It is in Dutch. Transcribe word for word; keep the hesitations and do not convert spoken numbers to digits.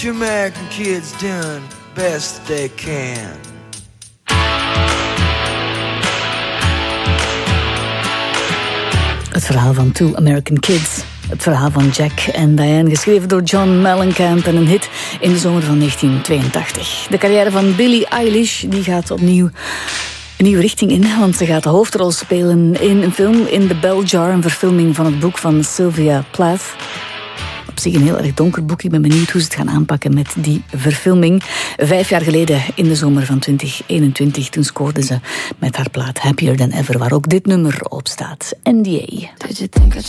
Two American kids doing best they can. Het verhaal van Two American Kids. Het verhaal van Jack en Diane, geschreven door John Mellencamp en een hit in de zomer van negentien tweeëntachtig. De carrière van Billie Eilish die gaat opnieuw een nieuwe richting in, want ze gaat de hoofdrol spelen in een film In the Bell Jar, een verfilming van het boek van Sylvia Plath. Op zich een heel erg donker boek. Ik ben benieuwd hoe ze het gaan aanpakken met die verfilming. Vijf jaar geleden, in de zomer van twintig eenentwintig, toen scoorde ze met haar plaat Happier Than Ever, waar ook dit nummer op staat. N D A.